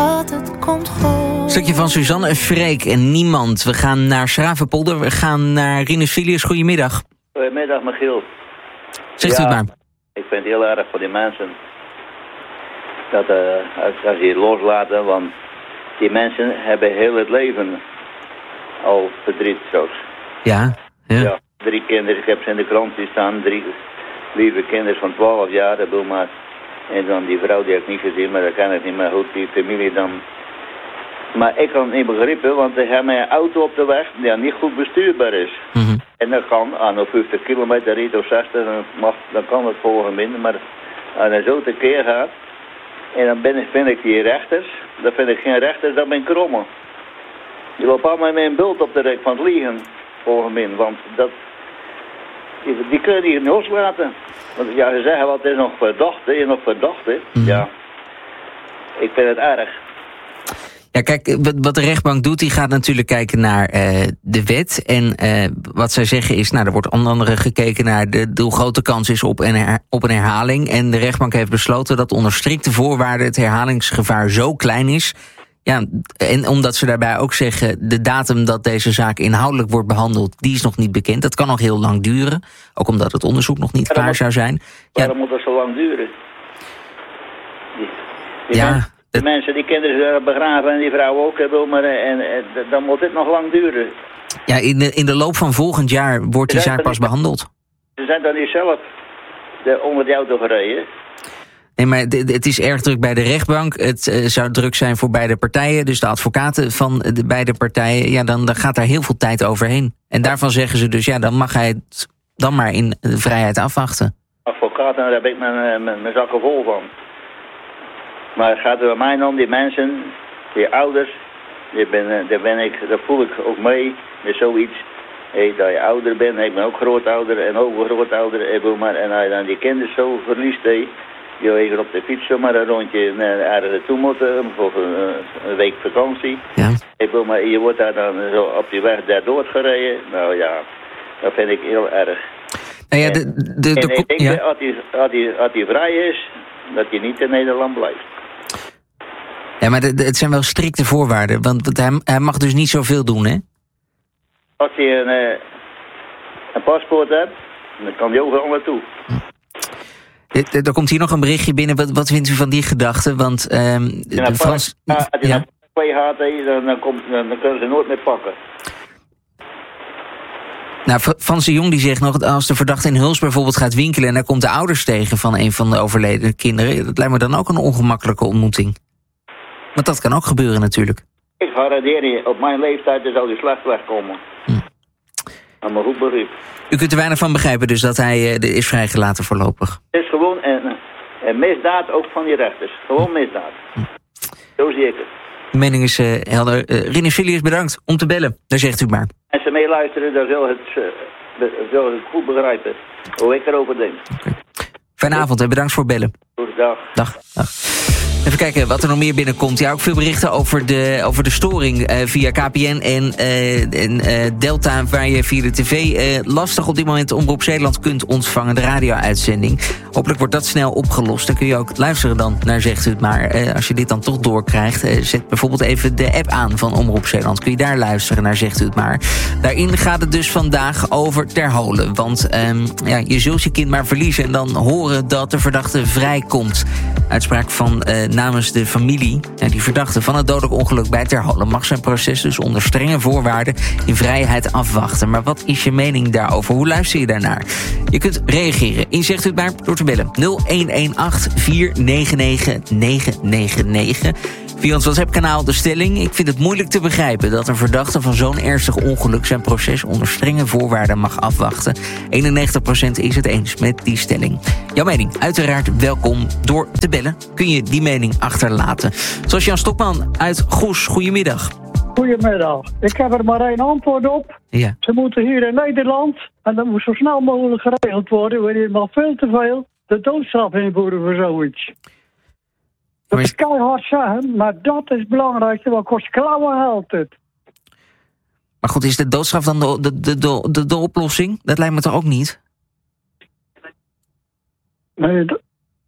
schat, het komt goed. Stukje van Suzanne en Freek en Niemand. We gaan naar Schravenpolder, we gaan naar Rinus Filius. Goedemiddag. Goedemiddag, Michiel. Zegt u het maar. Ik vind het heel erg voor die mensen dat als je loslaten, want die mensen hebben heel het leven al verdriet straks. Ja. 3 kinderen, ik heb ze in de krant zien staan, 3 lieve kinderen van 12 jaar, dat bedoel maar. En dan die vrouw, die heb ik niet gezien, maar dat kan ik niet meer goed, die familie dan. Maar ik kan het niet begrijpen, want ze hebben een auto op de weg die niet goed bestuurbaar is. Mm-hmm. En dat kan, aan nog 50 kilometer rijdt of 60, dan kan het volgen minder. Maar als hij zo tekeer gaat, en dan vind ik die rechters, dan vind ik geen rechters, dat ben ik krommen. Die loopt allemaal met een bult op de rek van het liegen, volgens mij. Want dat, die kunnen die niet loslaten. Want ja, ze zeggen wat is nog verdacht, hè. Mm-hmm. Ja, ik vind het erg. Ja, kijk, wat de rechtbank doet, die gaat natuurlijk kijken naar de wet. En wat zij zeggen is, er wordt onder andere gekeken naar hoe groot de kans is op een herhaling. En de rechtbank heeft besloten dat onder strikte voorwaarden het herhalingsgevaar zo klein is. Ja, en omdat ze daarbij ook zeggen, de datum dat deze zaak inhoudelijk wordt behandeld, die is nog niet bekend. Dat kan nog heel lang duren, ook omdat het onderzoek nog niet klaar zou zijn. Waarom moet dat zo lang duren? De mensen, die kinderen begraven en die vrouwen ook, maar dan moet dit nog lang duren. Ja, in de loop van volgend jaar wordt die zaak pas behandeld. Ze zijn dan niet zelf onder die auto gereden? Nee, maar het is erg druk bij de rechtbank. Het zou druk zijn voor beide partijen. Dus de advocaten van de beide partijen, ja, dan gaat daar heel veel tijd overheen. En daarvan zeggen ze dus, ja, dan mag hij het dan maar in de vrijheid afwachten. Advocaten, daar heb ik mijn zakken vol van. Maar het gaat er bij mij om, die mensen, die ouders, daar voel ik ook mee met zoiets. Hey, dat je ouder bent, ik ben ook grootouder en overgrootouder. En als je dan die kinderen zo verliest, je even op de fiets zomaar een rondje ergens naartoe moeten, voor een week vakantie. Ja. Maar je wordt daar dan zo op die weg daardoor gereden. Nou ja, dat vind ik heel erg. Nou ja, ik denk als hij vrij is, dat hij niet in Nederland blijft. Ja, maar het zijn wel strikte voorwaarden, want hij mag dus niet zoveel doen, hè? Als hij een paspoort hebt, dan kan hij overal naartoe. Er komt hier nog een berichtje binnen. Wat vindt u van die gedachte? Want de Frans... Als je naar twee gaat, dan kunnen ze nooit meer pakken. Nou, Frans de Jong die zegt nog, als de verdachte in Huls bijvoorbeeld gaat winkelen en daar komt de ouders tegen van een van de overleden kinderen, dat lijkt me dan ook een ongemakkelijke ontmoeting. Want dat kan ook gebeuren natuurlijk. Ik garandeer je, op mijn leeftijd zal hij slecht wegkomen. Aan mijn goed begrip. U kunt er weinig van begrijpen dus dat hij is vrijgelaten voorlopig. Het is gewoon een misdaad ook van die rechters. Gewoon misdaad. Zo zie ik het. De mening is helder. Rinus Filius, bedankt om te bellen. Daar zegt u maar. Als ze meeluisteren, dan zullen het goed begrijpen hoe ik erover denk. Okay. Fijne avond en bedankt voor het bellen. Goed, dag. Dag. Even kijken wat er nog meer binnenkomt. Ja, ook veel berichten over de storing via KPN en Delta, waar je via de tv lastig op dit moment Omroep Zeeland kunt ontvangen, de radio-uitzending. Hopelijk wordt dat snel opgelost. Dan kun je ook luisteren dan naar Zegt u het maar. Als je dit dan toch doorkrijgt, zet bijvoorbeeld even de app aan van Omroep Zeeland. Kun je daar luisteren naar Zegt u het maar. Daarin gaat het dus vandaag over Terholen. Want je zult je kind maar verliezen en dan horen dat de verdachte vrijkomt. Uitspraak van namens de familie, die verdachte van het dodelijk ongeluk bij Terholen, mag zijn proces dus onder strenge voorwaarden in vrijheid afwachten. Maar wat is je mening daarover? Hoe luister je daarnaar? Je kunt reageren. Zegt u het maar door te bellen. 0118-499-999. Via ons WhatsApp-kanaal de stelling. Ik vind het moeilijk te begrijpen dat een verdachte van zo'n ernstig ongeluk zijn proces onder strenge voorwaarden mag afwachten. 91% is het eens met die stelling. Jouw mening, uiteraard welkom. Door te bellen kun je die mening achterlaten. Zoals Jan Stokman uit Goes. Goedemiddag. Goedemiddag. Ik heb er maar één antwoord op. Ja. Ze moeten hier in Nederland, en dat moet zo snel mogelijk geregeld worden, wanneer maar veel te veel de doodstraf invoeren voor zoiets. Dat is keihard zeggen, maar dat is het belangrijkste, wat kost klauwen geld het. Maar goed, is de doodstraf dan de oplossing? Dat lijkt me toch ook niet? Nee,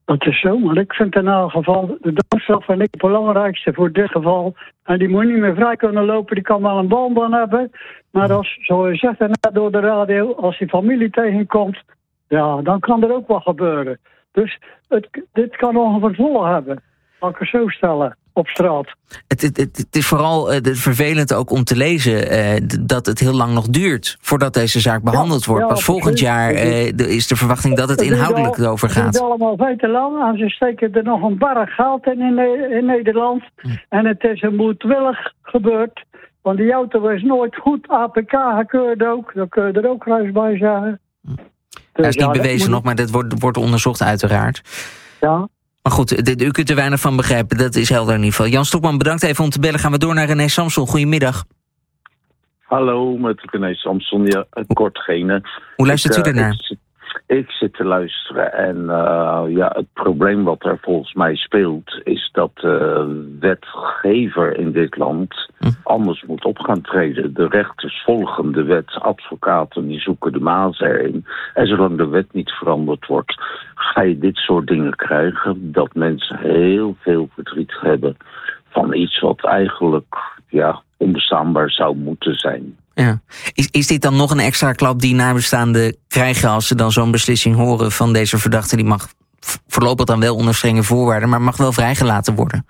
Dat is zo, maar ik vind in elk geval de doodstraf vind ik het belangrijkste voor dit geval. En die moet niet meer vrij kunnen lopen, die kan wel een band aan hebben. Maar als, zoals je zegt net door de radio, als die familie tegenkomt, ja, dan kan er ook wat gebeuren. Dus dit kan nog een vervolg hebben, kan ik het zo stellen, op straat. Het is vooral vervelend ook om te lezen dat het heel lang nog duurt voordat deze zaak behandeld wordt. Pas volgend jaar is de verwachting dat het inhoudelijk erover gaat. Het is allemaal veel te lang en ze steken er nog een berg geld in Nederland. En het is een moedwillig gebeurd. Want die auto is nooit goed APK gekeurd ook. Dat kun je er ook gelijk bij zeggen. Dat is niet bewezen nog, maar dat wordt onderzocht uiteraard. Ja. Maar goed, u kunt er weinig van begrijpen. Dat is helder in ieder geval. Jan Stokman, bedankt even om te bellen. Gaan we door naar René Samson. Goedemiddag. Hallo, met René Samson. Ja, kortgene. Hoe luistert u ernaar? Ik zit te luisteren en het probleem wat er volgens mij speelt is dat de wetgever in dit land anders moet op gaan treden. De rechters volgen de wet, advocaten die zoeken de maas erin. En zolang de wet niet veranderd wordt, ga je dit soort dingen krijgen dat mensen heel veel verdriet hebben van iets wat eigenlijk onbestaanbaar zou moeten zijn. Ja. Is dit dan nog een extra klap die nabestaanden krijgen als ze dan zo'n beslissing horen van deze verdachte? Die mag voorlopig dan wel onder strenge voorwaarden, maar mag wel vrijgelaten worden?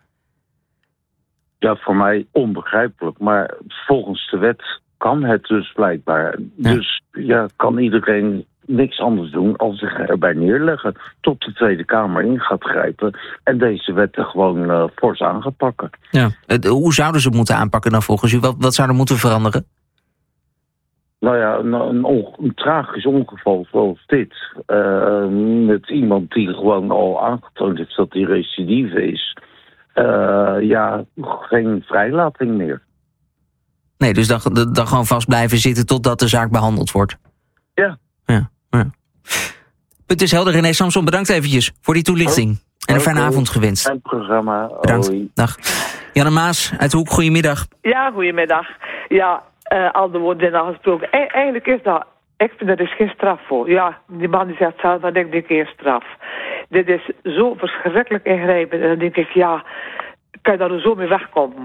Ja, voor mij onbegrijpelijk. Maar volgens de wet kan het dus blijkbaar. Ja. Dus kan iedereen niks anders doen als zich erbij neerleggen tot de Tweede Kamer in gaat grijpen en deze wetten gewoon fors aan gaat pakken. Ja. Hoe zouden ze het moeten aanpakken dan volgens u? Wat zou er moeten veranderen? Nou ja, een tragisch ongeval zoals dit, met iemand die gewoon al aangetoond heeft dat hij recidive is, geen vrijlating meer. Nee, dus dan gewoon vast blijven zitten totdat de zaak behandeld wordt. Ja. Punt is helder. René Samson, bedankt eventjes voor die toelichting. En een fijne avond gewenst. Fijn programma. Bedankt. Hoi. Dag. Janne Maas uit de Hoek, goedemiddag. Ja, goedemiddag. Ja, al de woorden zijn al gesproken. Eigenlijk is dat, ik vind er is geen straf voor. Ja, die man die zegt zelf, dan denk ik geen straf. Dit is zo verschrikkelijk ingrijpend. En dan denk ik, kan je daar zo mee wegkomen?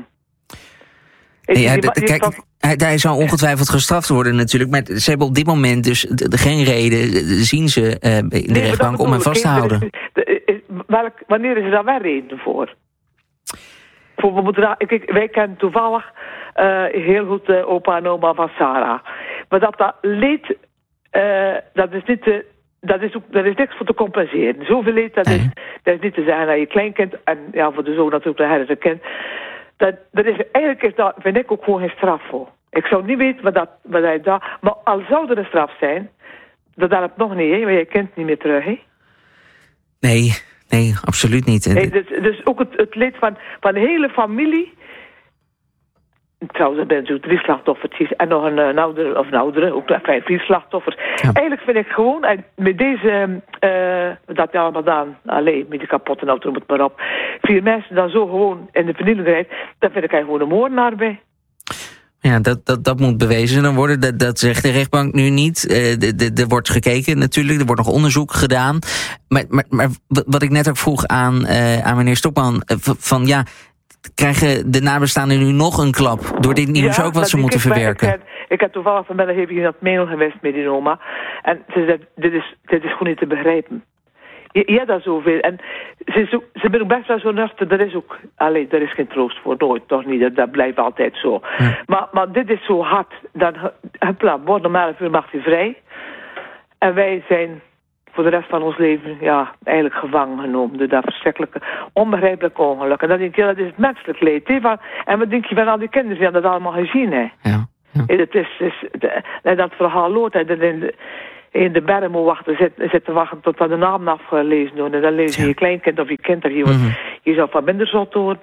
Hij zou ongetwijfeld gestraft worden natuurlijk. Maar ze hebben op dit moment dus geen reden, zien ze in de rechtbank om hem vast te houden. Wanneer is er dan wel reden voor? Wij kennen toevallig heel goed opa en oma van Sarah. Maar dat leed, dat is niks voor te compenseren. Zoveel leed, dat is niet te zeggen aan je kleinkind. En voor de zoon natuurlijk, de herder kind. Eigenlijk vind ik ook gewoon geen straf voor. Ik zou niet weten wat hij daar... Maar al zou er een straf zijn, dat helpt nog niet, hè? Want je kent niet meer terug, hè? Nee, absoluut niet. Dus ook het leed van de hele familie. Trouwens, er zijn natuurlijk 3 slachtoffertjes en nog een oudere, ook 4 slachtoffers. Ja. Eigenlijk vind ik gewoon, en met deze, dat je allemaal dan, met die kapotte auto moet maar op, 4 mensen dan zo gewoon in de vernieling rijdt, dan vind ik gewoon een moordenaar bij. Ja, dat moet bewezen worden. Dat zegt de rechtbank nu niet. Er wordt gekeken natuurlijk. Er wordt nog onderzoek gedaan. Maar wat ik net ook vroeg aan meneer Stokman, krijgen de nabestaanden nu nog een klap door dit nieuws ook wat ze moeten verwerken? Ik heb toevallig vanmiddag even in dat mail geweest met die oma. En ze zei, dit is gewoon niet te begrijpen. Ja, dat zoveel. En ze ben ook best wel zo nuchter. Er is geen troost voor, nooit, toch niet. Dat blijft altijd zo. Ja. Maar dit is zo hard. Dan, morgen om 11 uur mag hij vrij. En wij zijn voor de rest van ons leven eigenlijk gevangen genomen door dat verschrikkelijke, onbegrijpelijke ongeluk. En dan denk je, dat is het menselijk leed. En wat denk je van al die kinderen die dat allemaal gezien, hè? Ja. Dat verhaal loopt in de berm moet zitten wachten tot we de naam afgelezen doen. En dan lees je je kleinkind of je kind er hier. Je zou van minder zot worden.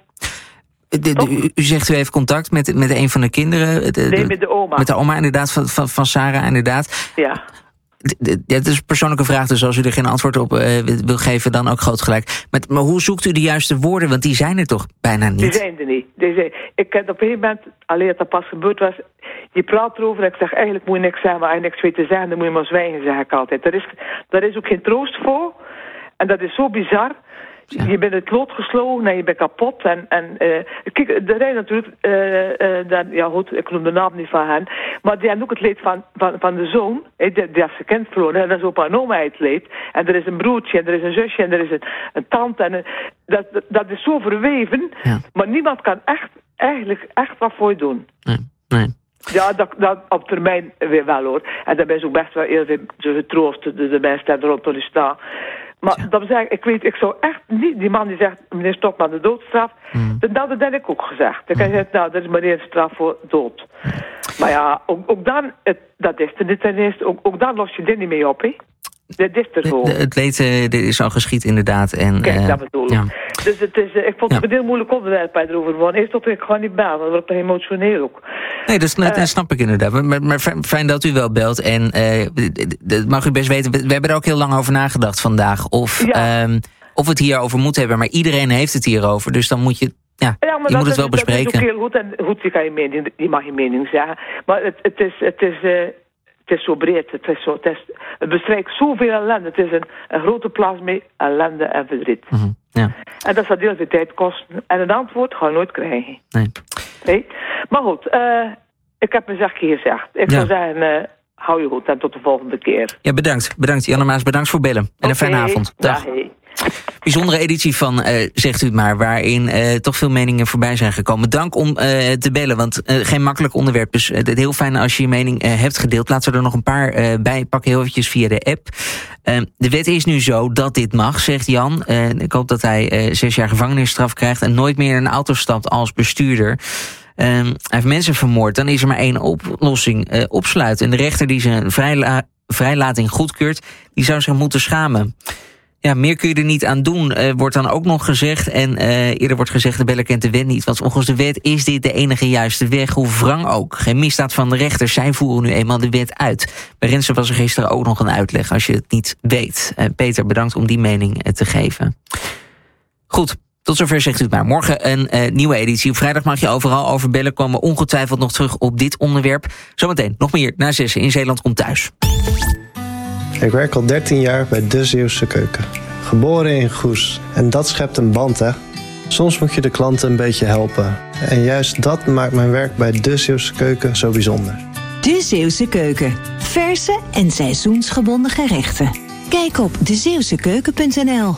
U zegt u heeft contact met een van de kinderen? Met de oma. Met de oma inderdaad, van Sarah inderdaad. Ja. Het is een persoonlijke vraag, dus als u er geen antwoord op wil geven, dan ook groot gelijk. Maar hoe zoekt u de juiste woorden? Want die zijn er toch bijna niet? Die zijn er niet. Ik heb op een gegeven moment, alleen dat dat pas gebeurd was, je praat erover en ik zeg, eigenlijk moet je niks zeggen, maar als je niks weet te zeggen, dan moet je maar zwijgen, zeg ik altijd. Er is ook geen troost voor. En dat is zo bizar. Ja. Je bent het lood gesloten en je bent kapot. Kijk, er rijdt natuurlijk... goed, ik noem de naam niet van hen. Maar die hebben ook het leed van de zoon. Die heeft zijn kind verloren. En dat is opa en oma het leed. En er is een broertje, en er is een zusje, en er is een tante. Dat is zo verweven. Ja. Maar niemand kan eigenlijk wat voor je doen. Nee. Ja, dat op termijn weer wel, hoor. En daar ben je ook best wel heel veel getroost. De mensen die rondom staan. Maar dat wil zeggen, ik zou echt niet... Die man die zegt, meneer, stop maar de doodstraf. Dat heb ik ook gezegd. Ik heb gezegd, dat is maar één straf voor dood. Maar ja, ook dan... Dat is er niet ten eerste. Ook dan los je dit niet mee op, hè. Dat is er gewoon. Het leed is al geschied, inderdaad. En, kijk, dat bedoel ik. Ja. Dus het is, ik vond het een heel moeilijk onderwerp erover. Want eerst tot ik gewoon niet bel, want dat wordt emotioneel ook. Nee, dat snap ik inderdaad. Maar fijn dat u wel belt. En dat mag u best weten. We hebben er ook heel lang over nagedacht vandaag. Of we het hierover moeten hebben. Maar iedereen heeft het hierover. Dus dan moet je... Ja, maar je moet het wel bespreken. Dat is ook heel goed. En goed, je mag je mening zeggen. Maar het is zo breed. Het bestrijkt zoveel ellende. Het is een grote plaats met ellende en verdriet. Mm-hmm, ja. En dat zal heel veel tijd kosten. En een antwoord ga je nooit krijgen. Nee? Maar goed, ik heb mijn zakje gezegd. Ik zou zeggen, hou je goed en tot de volgende keer. Ja, bedankt. Janne Maas, bedankt voor bellen. En een fijne avond. Dag. Bijzondere editie van Zegt u het maar, waarin toch veel meningen voorbij zijn gekomen. Dank om te bellen, want geen makkelijk onderwerp. Dus het is heel fijn als je je mening hebt gedeeld. Laten we er nog een paar bij pakken, heel eventjes via de app. De wet is nu zo dat dit mag, zegt Jan. Ik hoop dat hij 6 jaar gevangenisstraf krijgt en nooit meer in een auto stapt als bestuurder. Hij heeft mensen vermoord, dan is er maar één oplossing: opsluiten. En de rechter die zijn vrijlating goedkeurt, die zou zich moeten schamen. Ja, meer kun je er niet aan doen, wordt dan ook nog gezegd. En eerder wordt gezegd, de beller kent de wet niet. Want volgens de wet is dit de enige juiste weg, hoe wrang ook. Geen misdaad van de rechters, zij voeren nu eenmaal de wet uit. Bij Rensen was er gisteren ook nog een uitleg, als je het niet weet. Peter, bedankt om die mening te geven. Goed, tot zover Zegt u het maar. Morgen een nieuwe editie. Op vrijdag mag je overal over bellen. Komen we ongetwijfeld nog terug op dit onderwerp. Zometeen nog meer na 6 in Zeeland komt thuis. Ik werk al 13 jaar bij De Zeeuwse Keuken. Geboren in Goes. En dat schept een band, hè. Soms moet je de klanten een beetje helpen. En juist dat maakt mijn werk bij De Zeeuwse Keuken zo bijzonder. De Zeeuwse Keuken. Verse en seizoensgebonden gerechten. Kijk op dezeeuwsekeuken.nl.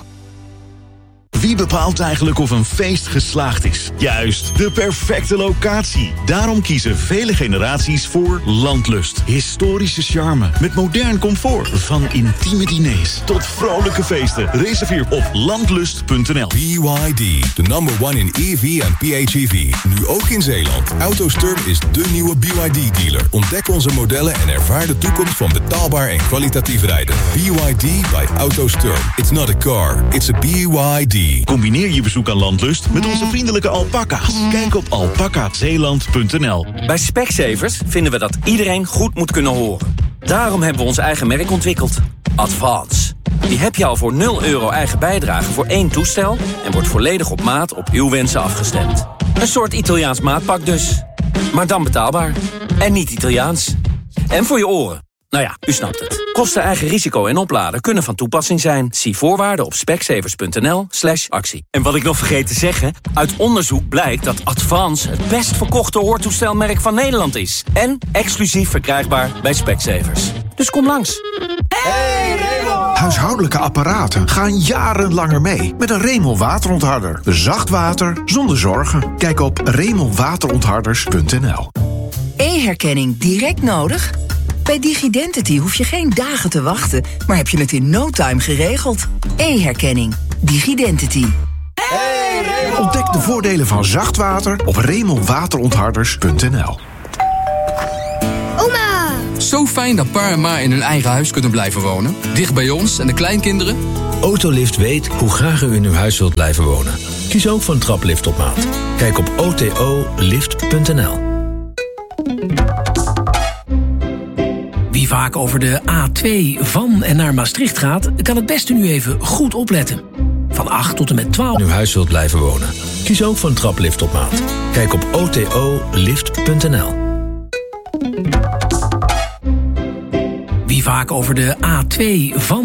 Wie bepaalt eigenlijk of een feest geslaagd is? Juist, de perfecte locatie. Daarom kiezen vele generaties voor Landlust. Historische charme met modern comfort. Van intieme diners tot vrolijke feesten. Reserveer op landlust.nl. BYD, de number 1 in EV en PHEV. Nu ook in Zeeland. AutoSturm is de nieuwe BYD-dealer. Ontdek onze modellen en ervaar de toekomst van betaalbaar en kwalitatief rijden. BYD by AutoSturm. It's not a car, it's a BYD. Combineer je bezoek aan Landlust met onze vriendelijke alpaca's. Kijk op alpacazeeland.nl. Bij Specsavers vinden we dat iedereen goed moet kunnen horen. Daarom hebben we ons eigen merk ontwikkeld. Advance. Die heb je al voor €0 eigen bijdrage voor 1 toestel en wordt volledig op maat op uw wensen afgestemd. Een soort Italiaans maatpak dus. Maar dan betaalbaar. En niet Italiaans. En voor je oren. Nou ja, u snapt het. Kosten, eigen risico en opladen kunnen van toepassing zijn. Zie voorwaarden op specsavers.nl/actie. En wat ik nog vergeet te zeggen, uit onderzoek blijkt dat Advance het best verkochte hoortoestelmerk van Nederland is. En exclusief verkrijgbaar bij Specsavers. Dus kom langs. Hey Remel! Huishoudelijke apparaten gaan jarenlanger mee met een Remel waterontharder. Zacht water zonder zorgen. Kijk op remelwaterontharders.nl. E-herkenning direct nodig? Bij Digidentity hoef je geen dagen te wachten, maar heb je het in no time geregeld. E-herkenning. Digidentity. Ontdek de voordelen van zacht water op remelwaterontharders.nl. Oma! Zo fijn dat pa en ma in hun eigen huis kunnen blijven wonen. Dicht bij ons en de kleinkinderen. Autolift weet hoe graag u in uw huis wilt blijven wonen. Kies ook voor een traplift op maat. Kijk op otolift.nl. Wie vaak over de A2 van en naar Maastricht gaat, kan het beste nu even goed opletten. Van 8 tot en met 12. Uw huis wilt blijven wonen. Kies ook voor een traplift op maat. Kijk op otolift.nl. Wie vaak over de A2 van